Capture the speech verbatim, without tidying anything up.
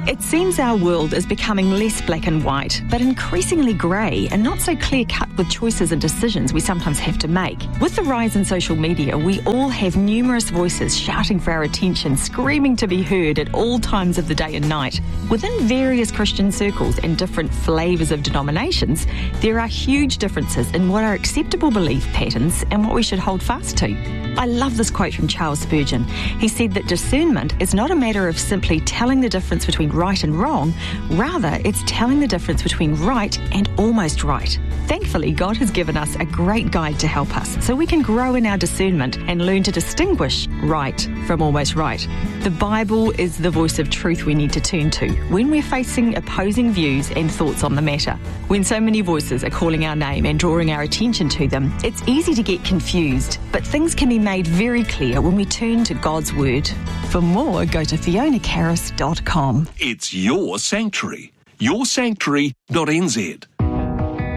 It seems our world is becoming less black and white, but increasingly grey and not so clear-cut with choices and decisions we sometimes have to make. With the rise in social media, we all have numerous voices shouting for our attention, screaming to be heard at all times of the day and night. Within various Christian circles and different flavours of denominations, there are huge differences in what are acceptable belief patterns and what we should hold fast to. I love this quote from Charles Spurgeon. He said that discernment is not a matter of simply telling the difference between right and wrong, rather it's telling the difference between right and almost right. Thankfully, God has given us a great guide to help us so we can grow in our discernment and learn to distinguish right from almost right. The Bible is the voice of truth we need to turn to when we're facing opposing views and thoughts on the matter. When so many voices are calling our name and drawing our attention to them, it's easy to get confused, but things can be made very clear when we turn to God's Word. For more, go to fiona carris dot com. It's your sanctuary. your sanctuary dot n z.